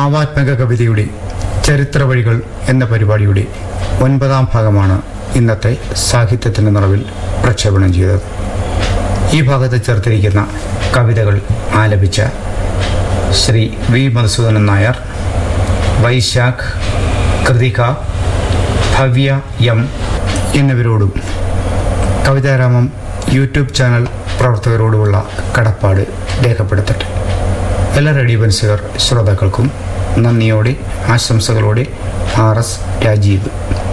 ഭാവാത്മക കവിതയുടെ ചരിത്ര വഴികൾ എന്ന പരിപാടിയുടെ 9ാം ഭാഗമാണ് ഇന്നത്തെ സാഹിത്യത്തിൻ്റെ നിറവിൽ പ്രക്ഷേപണം ചെയ്തത്. ഈ ഭാഗത്ത് ചേർത്തിരിക്കുന്ന കവിതകൾ ആലപിച്ച Shri V Madhusoodanan Nair, Vaishakh, Krithika, Bhavya M എന്നിവരോടും കവിതാരാമം YouTube channel പ്രവർത്തകരോടുമുള്ള കടപ്പാട് രേഖപ്പെടുത്തട്ടെ. എല്ലാ റേഡിയോ ബൻസുകാർ ശ്രോതാക്കൾക്കും നന്ദിയോടെ ആശംസകളോടെ RS രാജീവ്.